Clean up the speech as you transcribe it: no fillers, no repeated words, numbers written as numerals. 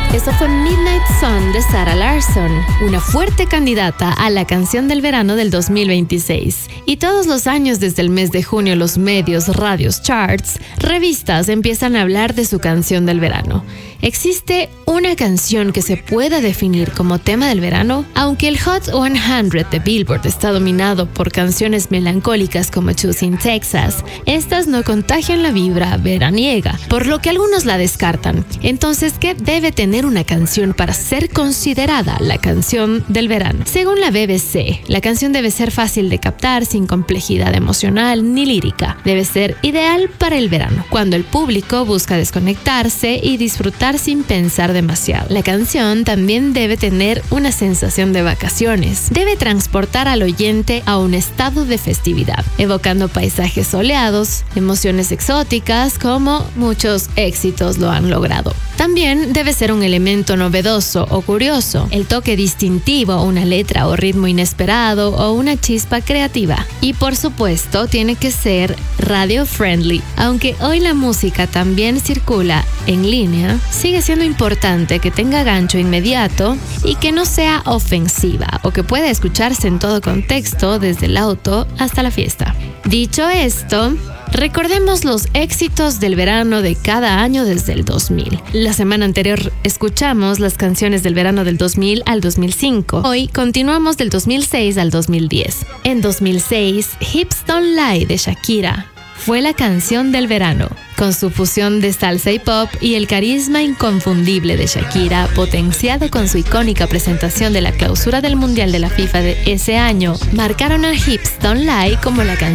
Eso fue Midnight Sun de Sarah Larsson, una fuerte candidata a la canción del verano del 2026. Y todos los años desde el mes de junio los medios, radios, charts, revistas empiezan a hablar de su canción del verano. ¿Existe una canción que se pueda definir como tema del verano? Aunque el Hot 100 de Billboard está dominado por canciones melancólicas como Choosing Texas, estas no contagian la vibra veraniega, por lo que algunos la descartan. Entonces, ¿qué debe tener una canción para ser considerada la canción del verano? Según la BBC, la canción debe ser fácil de captar, sin complejidad emocional ni lírica. Debe ser ideal para el verano, cuando el público busca desconectarse y disfrutar sin pensar demasiado. La canción también debe tener una sensación de vacaciones. Debe transportar al oyente a un estado de festividad, evocando paisajes soleados, emociones exóticas, como muchos éxitos lo han logrado. También debe ser un elemento novedoso o curioso, el toque distintivo, una letra o ritmo inesperado o una chispa creativa. Y por supuesto, tiene que ser radio friendly. Aunque hoy la música también circula en línea, sigue siendo importante que tenga gancho inmediato y que no sea ofensiva o que pueda escucharse en todo contexto, desde el auto hasta la fiesta. Dicho esto, recordemos los éxitos del verano de cada año desde el 2000. La semana anterior escuchamos las canciones del verano del 2000 al 2005. Hoy continuamos del 2006 al 2010. En 2006, Hips Don't Lie de Shakira fue la canción del verano. Con su fusión de salsa y pop y el carisma inconfundible de Shakira, potenciado con su icónica presentación de la clausura del Mundial de la FIFA de ese año, marcaron a Hips Don't Lie como la canción